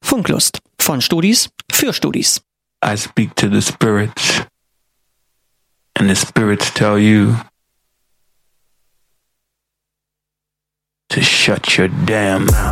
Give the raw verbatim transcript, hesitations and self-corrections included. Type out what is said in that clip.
Funklust. Von Studis für Studis. I speak to the spirits, and the spirits tell you to shut your damn mouth.